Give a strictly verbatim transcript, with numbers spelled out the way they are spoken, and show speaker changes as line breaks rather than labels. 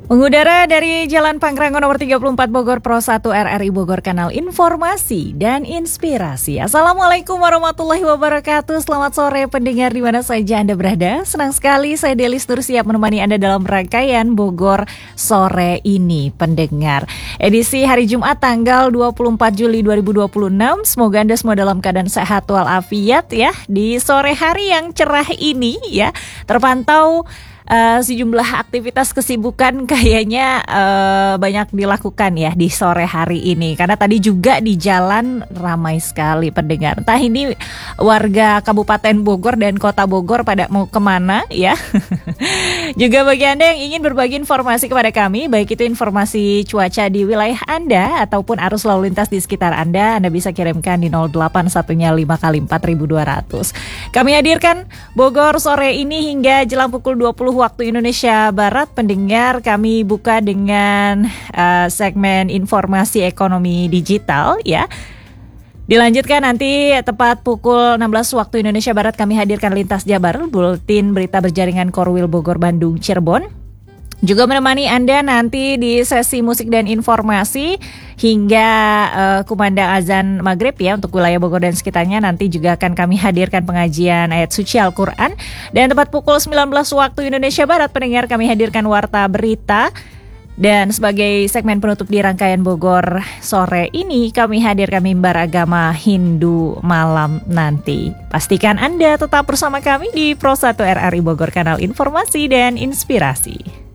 Mengudara dari Jalan Pangrango nomor tiga puluh empat Bogor Pro satu R R I Bogor, kanal informasi dan inspirasi. Assalamualaikum warahmatullahi wabarakatuh. Selamat sore pendengar di mana saja Anda berada. Senang sekali saya Delis Nur siap menemani Anda dalam rangkaian Bogor sore ini pendengar. Edisi hari Jumat tanggal dua puluh empat Juli dua ribu dua puluh enam. Semoga Anda semua dalam keadaan sehat walafiat ya. Di sore hari yang cerah ini ya, terpantau Uh, sejumlah aktivitas kesibukan kayaknya uh, banyak dilakukan ya di sore hari ini. Karena tadi juga di jalan ramai sekali pendengar. Entah ini warga Kabupaten Bogor dan Kota Bogor pada mau kemana ya. Juga bagi Anda yang ingin berbagi informasi kepada kami, baik itu informasi cuaca di wilayah Anda ataupun arus lalu lintas di sekitar Anda, Anda bisa kirimkan di nol delapan satunya lima kali empat ribu dua ratus. Kami hadirkan Bogor sore ini hingga jelang pukul dua puluh waktu Indonesia Barat. Pendengar, kami buka dengan uh, segmen informasi ekonomi digital ya. Dilanjutkan nanti tepat pukul enam belas waktu Indonesia Barat kami hadirkan Lintas Jabar, buletin berita berjaringan Korwil Bogor, Bandung, Cirebon. Juga menemani Anda nanti di sesi musik dan informasi hingga uh, kumandang azan maghrib ya untuk wilayah Bogor dan sekitarnya. Nanti juga akan kami hadirkan pengajian ayat suci Al-Quran. Dan tepat pukul sembilan belas waktu Indonesia Barat pendengar kami hadirkan Warta Berita. Dan sebagai segmen penutup di rangkaian Bogor sore ini kami hadirkan mimbar agama Hindu malam nanti. Pastikan Anda tetap bersama kami di Pro satu R R I Bogor, kanal informasi dan inspirasi.